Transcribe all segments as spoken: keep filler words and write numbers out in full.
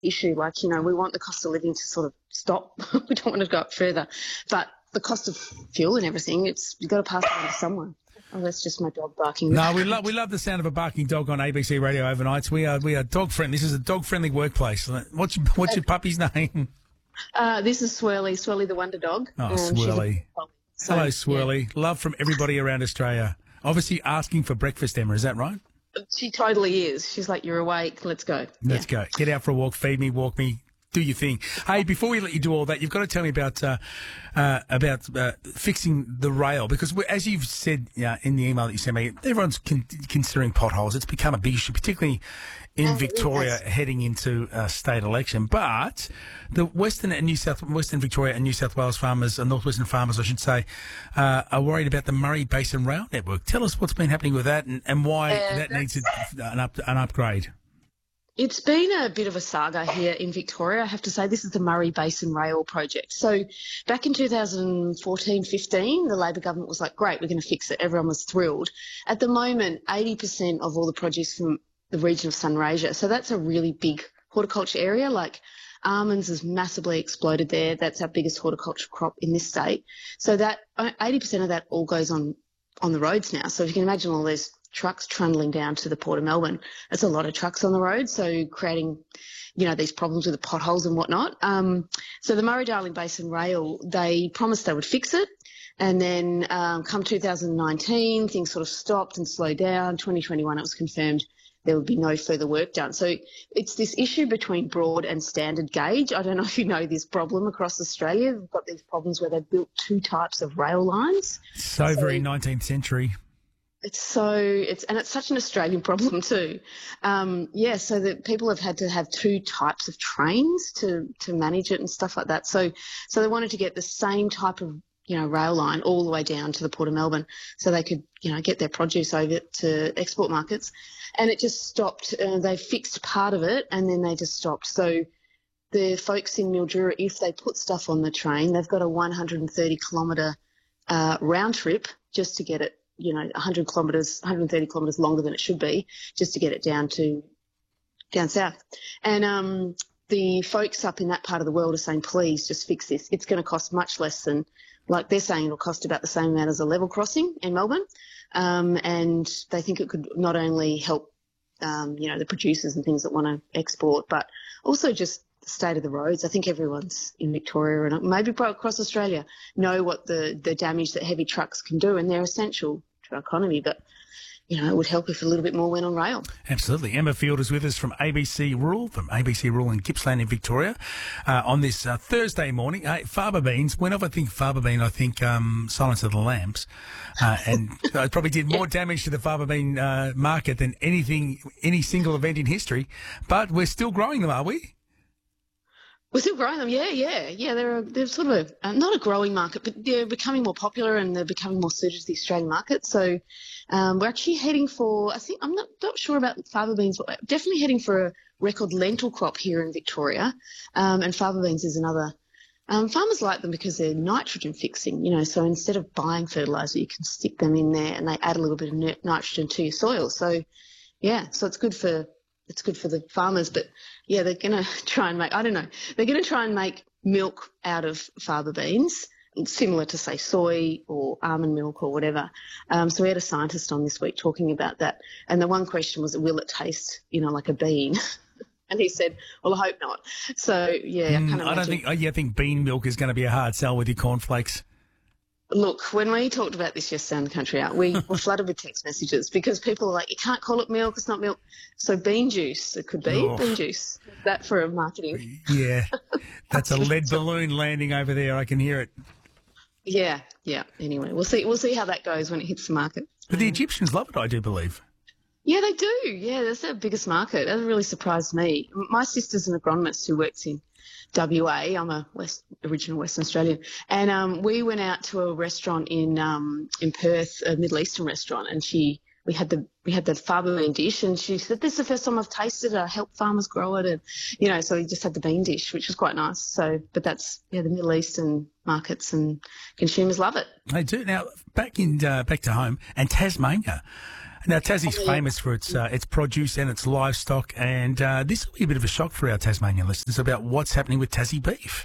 issue. Like, you know, we want the cost of living to sort of stop. We don't want to go up further. But the cost of fuel and everything, it's you've got to pass it on to someone. Oh, that's just my dog barking. No, we love we love the sound of a barking dog on A B C Radio overnights. We are we are dog friendly. This is a dog friendly workplace. What's your, what's your puppy's name? Uh, this is Swirly, Swirly the Wonder Dog. Oh, um, Swirly. So, Hello, Swirly. Yeah. Love from everybody around Australia. Obviously asking for breakfast, Emma. Is that right? She totally is. She's like, you're awake. Let's go. Let's yeah. go. Get out for a walk. Feed me. Walk me. Do your thing. Hey, before we let you do all that, you've got to tell me about uh, uh, about uh, fixing the rail, because we, as you've said uh, in the email that you sent me, everyone's con- considering potholes. It's become a big issue, particularly in Oh, Victoria yes. heading into a state election. But the Western and New South, Western Victoria and New South Wales farmers, and Northwestern farmers, I should say, uh, are worried about the Murray Basin Rail Network. Tell us what's been happening with that and, and why Uh, that needs a, an, up, an upgrade. It's been a bit of a saga here in Victoria. I have to say, this is the Murray Basin Rail project. So back in two thousand fourteen fifteen, the Labor government was like, great, we're going to fix it. Everyone was thrilled. At the moment, eighty percent of all the produce from the region of Sunraysia, so that's a really big horticulture area. Like almonds has massively exploded there. That's our biggest horticulture crop in this state. So that eighty percent of that all goes on on the roads now. So if you can imagine all those trucks trundling down to the Port of Melbourne, there's a lot of trucks on the road, so creating, you know, these problems with the potholes and whatnot. Um, so the Murray-Darling Basin Rail, they promised they would fix it, and then um, come two thousand nineteen, things sort of stopped and slowed down. twenty twenty-one, it was confirmed there would be no further work done. So it's this issue between broad and standard gauge. I don't know if you know this problem across Australia. We've got these problems where they've built two types of rail lines. So, so very nineteenth century. It's so it's and it's such an Australian problem too. Um, yeah, so that people have had to have two types of trains to to manage it and stuff like that. So so they wanted to get the same type of, you know, rail line all the way down to the Port of Melbourne, so they could, you know, get their produce over to export markets. And it just stopped. Uh, they fixed part of it and then they just stopped. So the folks in Mildura, if they put stuff on the train, they've got a one hundred thirty kilometre uh, round trip just to get it, you know, one hundred kilometres, one hundred thirty kilometres longer than it should be, just to get it down to down south. And um, the folks up in that part of the world are saying, please just fix this. It's going to cost much less than, like they're saying it'll cost about the same amount as a level crossing in Melbourne. Um, and they think it could not only help, um, you know, the producers and things that want to export, but also just the state of the roads. I think everyone's in Victoria and maybe across Australia know what the, the damage that heavy trucks can do, and they're essential to our economy. But, you know, it would help if a little bit more went on rail. Absolutely. Emma Field is with us from A B C Rural, from A B C Rural in Gippsland in Victoria, uh, on this uh, Thursday morning. Uh, faba beans, whenever I think faba bean, I think um, Silence of the Lambs. Uh, and it probably did more damage to the faba bean uh, market than anything, any single event in history. But we're still growing them, are we? We're still growing them, yeah, yeah, yeah. They're a, they're sort of a, uh, not a growing market, but they're becoming more popular and they're becoming more suited to the Australian market. So um, we're actually heading for, I think, I'm not, not sure about faba beans, but definitely heading for a record lentil crop here in Victoria. Um, and faba beans is another. Um, farmers like them because they're nitrogen fixing, you know, so instead of buying fertiliser, you can stick them in there and they add a little bit of nitrogen to your soil. So, yeah, so it's good for it's good for the farmers, but yeah, they're going to try and make, I don't know, they're going to try and make milk out of faba beans, similar to, say, soy or almond milk or whatever. Um, so we had a scientist on this week talking about that. And the one question was, will it taste, you know, like a bean? And he said, well, I hope not. So, yeah. Mm, I, kind of I don't think, yeah, I think bean milk is going to be a hard sell with your cornflakes. Look, when we talked about this yesterday on the Country Out, we were flooded with text messages because people are like, you can't call it milk, it's not milk. So bean juice, it could be Oh. bean juice. That for marketing. Yeah, that's a lead balloon landing over there. I can hear it. Yeah, yeah. Anyway, we'll see. We'll see how that goes when it hits the market. But the Egyptians love it, I do believe. Yeah, they do. Yeah, that's their biggest market. That really surprised me. My sister's an agronomist who works in W A. I'm a West, original Western Australian. And um, we went out to a restaurant in um, in Perth, a Middle Eastern restaurant, and she we had the we had the faba bean dish, and she said, this is the first time I've tasted it. I help farmers grow it. And, you know, so we just had the bean dish, which was quite nice. So, but that's, yeah, the Middle Eastern markets and consumers love it. They do. Now, back in uh, back to home and Tasmania. Now, Tassie's famous for its uh, its produce and its livestock, and uh, this will be a bit of a shock for our Tasmanian listeners about what's happening with Tassie beef.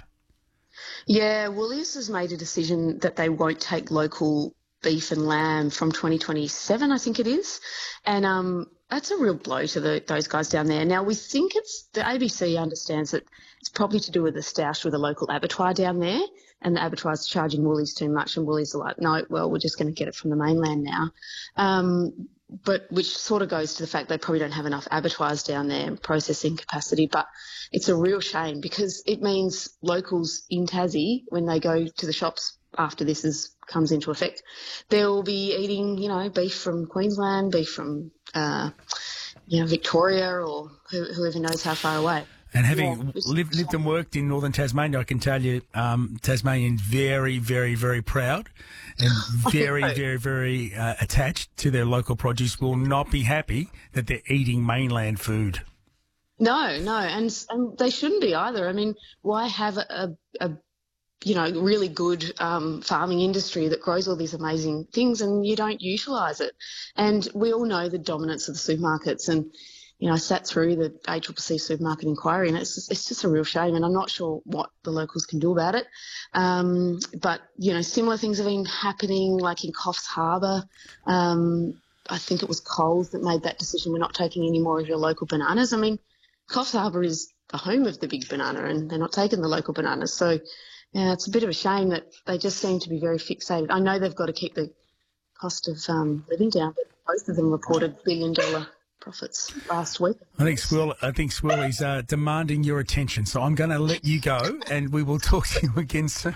Yeah, Woolies has made a decision that they won't take local beef and lamb from twenty twenty-seven, I think it is, and um, that's a real blow to the, those guys down there. Now, we think it's, the A B C understands that it's probably to do with the stoush with a local abattoir down there, and the abattoir's charging Woolies too much, and Woolies are like, no, well, we're just going to get it from the mainland now. Um, but which sort of goes to the fact they probably don't have enough abattoirs down there and processing capacity. But it's a real shame because it means locals in Tassie, when they go to the shops after this is comes into effect, they'll be eating, you know, beef from Queensland, beef from, uh, you know, Victoria or who, whoever knows how far away. And having yeah, lived, lived and worked in northern Tasmania, I can tell you um, Tasmanians very, very, very proud and very, very, very uh, attached to their local produce, will not be happy that they're eating mainland food. No, no, and and they shouldn't be either. I mean, why have a, a you know, really good um, farming industry that grows all these amazing things and you don't utilise it? And we all know the dominance of the supermarkets, and you know, I sat through the A C C C supermarket inquiry, and it's just, it's just a real shame, and I'm not sure what the locals can do about it. Um, but, you know, similar things have been happening, like in Coffs Harbour. Um, I think it was Coles that made that decision. We're not taking any more of your local bananas. I mean, Coffs Harbour is the home of the big banana, and they're not taking the local bananas. So, yeah, it's a bit of a shame that they just seem to be very fixated. I know they've got to keep the cost of um, living down, but both of them reported billion-dollar profits last week. I think Squirrel, I think Squirrely's uh, demanding your attention, so I'm going to let you go, and we will talk to you again soon.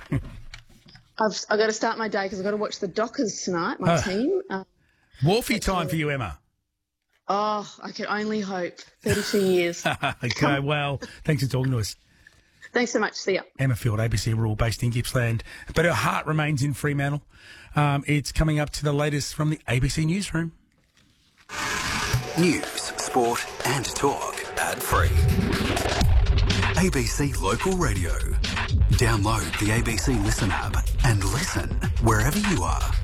I've I've got to start my day because I've got to watch the Dockers tonight. My oh. team. Um, Wolfie time for you, Emma. Oh, I can only hope. Thirty-two years. Okay, well, thanks for talking to us. Thanks so much. See ya. Emma Field, A B C Rural, based in Gippsland, but her heart remains in Fremantle. Um, it's coming up to the latest from the A B C Newsroom. News, sport and talk ad-free. A B C Local Radio. Download the A B C Listen app and listen wherever you are.